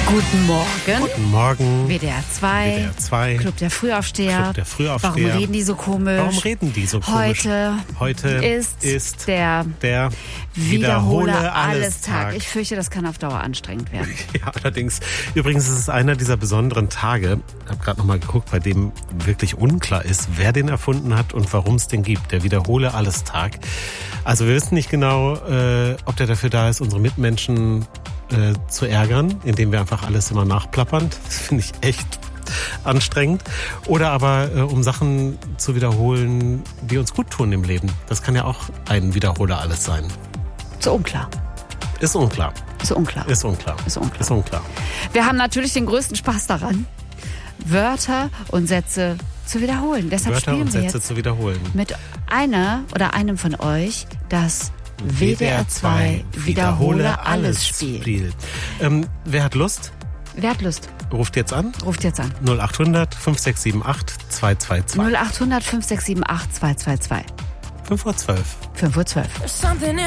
Guten Morgen. Guten Morgen. WDR 2. Club der Frühaufsteher. Warum reden die so komisch? Heute ist der Wiederhole alles Tag. Ich fürchte, das kann auf Dauer anstrengend werden. Ja, allerdings. Übrigens ist es einer dieser besonderen Tage, ich habe gerade nochmal geguckt, bei dem wirklich unklar ist, wer den erfunden hat und warum es den gibt. Der Wiederhole alles Tag. Also wir wissen nicht genau, ob der dafür da ist, unsere Mitmenschen zu ärgern, indem wir einfach alles immer nachplappern. Das finde ich echt anstrengend. Oder aber um Sachen zu wiederholen, die uns gut tun im Leben. Das kann ja auch ein Wiederholer alles sein. So unklar. Ist unklar. Wir haben natürlich den größten Spaß daran, Wörter und Sätze zu wiederholen. Deshalb spielen wir jetzt mit einem von euch das WDR 2 Wiederhole alles Spiel. Wer hat Lust? Ruft jetzt an. 0800 5678 222. 0800 5678 222. 5:12 Uhr. 5:12 Uhr.